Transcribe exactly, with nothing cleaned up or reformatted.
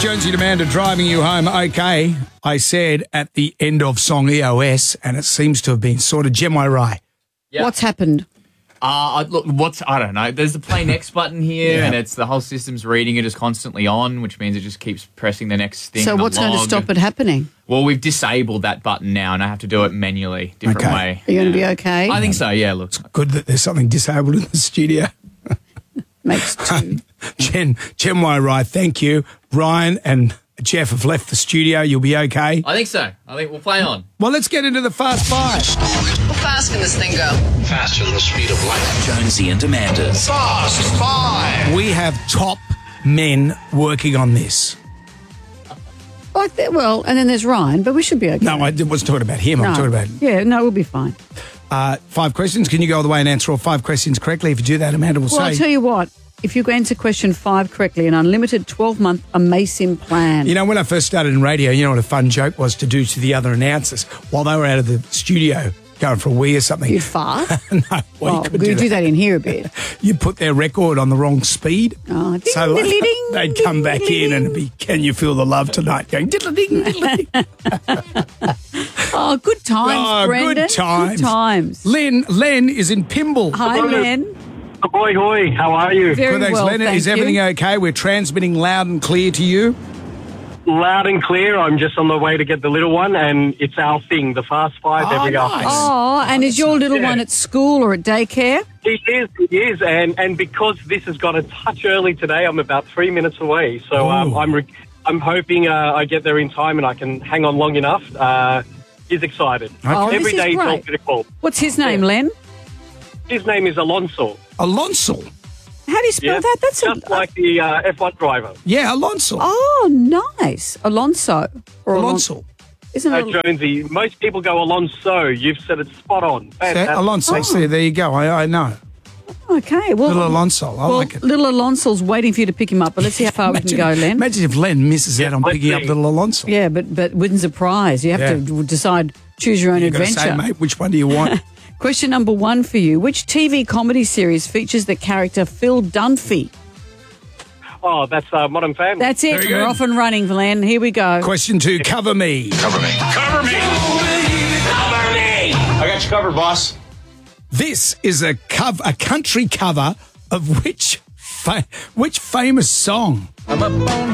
Jonesy and Amanda driving you home. Okay, I said at the end of song E O S, and it seems to have been sort of Gem I Rye. Yep. What's happened? Uh, look, what's I don't know. There's the play next button here, Yeah. and it's the whole system's reading it as constantly on, which means it just keeps pressing the next thing. So on the what's going to log. stop it happening? Well, we've disabled that button now, and I have to do it manually, different Okay. way. Are you going to be okay? I think so. Yeah. Look. Good that there's something disabled in the studio. Makes two. Jen, Gem I Rye, thank you. Ryan and Jeff have left the studio. You'll be okay. I think so. I think we'll play on. Well, let's get into the Fast Five. How fast can this thing go? Faster than the speed of light. Jonesy and Amanda's Fast Five. We have top men working on this. Like that, well, and then there's Ryan, but we should be okay. No, I was talking about him. I'm No. talking about Yeah, no, we'll be fine. uh, five questions. Can you go all the way and answer all five questions correctly? If you do that, Amanda will Well, I'll say... tell you what. If you answer question five correctly, an unlimited twelve-month Amasim plan. You know, when I first started in radio, you know what a fun joke was to do to the other announcers while they were out of the studio going for a wee or something? You'd fart? no, well, Well, you we could do, do, that in here a bit. You'd put their record on the wrong speed. Oh, ding, so like, diddly ding, they'd come back in and it'd be, can you feel the love tonight? Going, diddly ding, diddly ding. Oh, good times, Oh, Brendan. good times. Good times. Len, Len is in Pimble. Hi, Len. Ahoy, hoy. How are you? Very Good, thanks, well, Len. thank Is you. everything okay? We're transmitting loud and clear to you. Loud and clear. I'm just on the way to get the little one, and it's our thing, the Fast Five Oh, every nice. afternoon. Oh, and is your little Yeah. one at school or at daycare? He is, he is, and, and because this has got a touch early today, I'm about three minutes away. So um, Ooh. I'm re- I'm hoping uh, I get there in time and I can hang on long enough. Uh, he's excited. Oh, Every this is day he great. tells me to call. What's his name, Yeah. Len? His name is Alonso. Alonso. How do you spell Yeah, that? That's just a, like the uh, F one driver. Yeah, Alonso. Oh, nice. Alonso. Or Alonso. Isn't Uh, it? Jonesy, most people go Alonso. You've said it spot on. So, Fantastic. Alonso. See, there you go. I, I know. Okay. Well, Little Alonso. I well, like it. little Alonso's waiting for you to pick him up, but let's see how far we can go, Len. Imagine if Len misses out on let's picking up see. little Alonso. Yeah, but but wins a prize. You have Yeah. to decide, choose your own You've got to adventure. say, mate, which one do you want? Question number one for you. Which T V comedy series features the character Phil Dunphy? Oh, that's uh, Modern Family. That's it. Very We're good. off and running, Len. Here we go. Question two, cover me. Cover me. Cover me. Cover me. I got you covered, boss. This is a cov- a country cover of which fa- which famous song? I'm up on